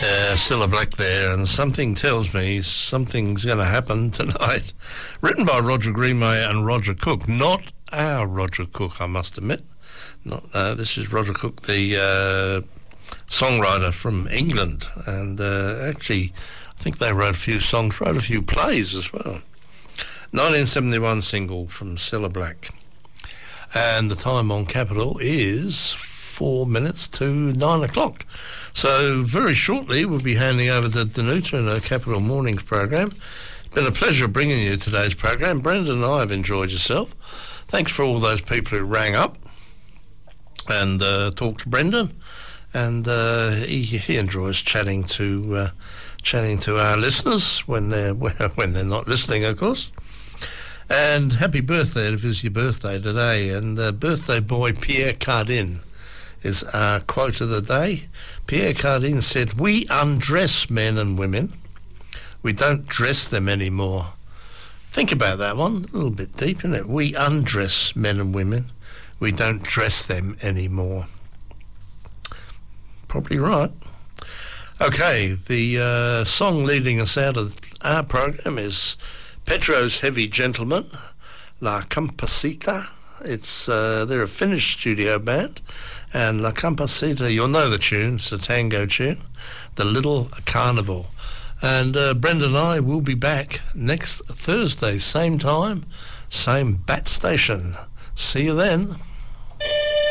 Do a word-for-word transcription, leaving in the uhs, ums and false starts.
Uh, Cilla Black there, and something tells me something's going to happen tonight. Written by Roger Greenway and Roger Cook, not our Roger Cook, I must admit. Not uh, this is Roger Cook, the uh, songwriter from England, and uh, actually, I think they wrote a few songs, wrote a few plays as well. nineteen seventy-one single from Cilla Black, and the time on Capital is four minutes to nine o'clock. So very shortly we'll be handing over to Danuta in her Capital Mornings program. It's been a pleasure bringing you today's program. Brendan and I have enjoyed yourself. Thanks for all those people who rang up and uh, talked to Brendan, and uh, he, he enjoys chatting to uh, chatting to our listeners when they're when they're not listening, of course. And happy birthday if it's your birthday today, and uh, birthday boy Pierre Cardin is our quote of the day. Pierre Cardin said, "We undress men and women. We don't dress them anymore." Think about that one. A little bit deep, isn't it? We undress men and women. We don't dress them anymore. Probably right. Okay, the uh, song leading us out of our program is Petro's Heavy Gentleman, La Compasita. It's uh, they're a Finnish studio band, and La Compasita, you'll know the tune, it's a tango tune, The Little Carnival. And uh, Brenda and I will be back next Thursday, same time, same bat station. See you then.